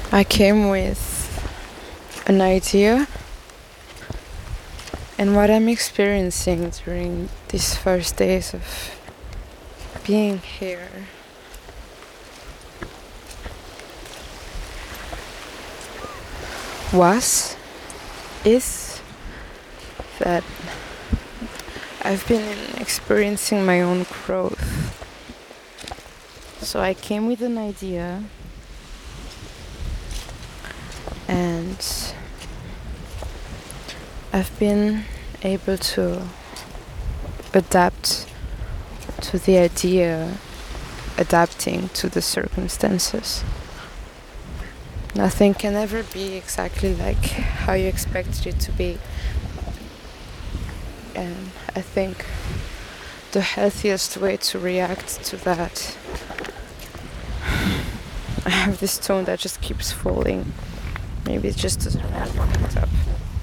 I came with an idea, and what I'm experiencing during these first days of being here is that I've been experiencing my own growth. So I came with an idea, and I've been able to adapt to the idea, adapting to the circumstances. Nothing can ever be exactly like how you expected it to be. And I think the healthiest way to react to that, I have this tone that just keeps falling. Maybe it just doesn't want to pick it up.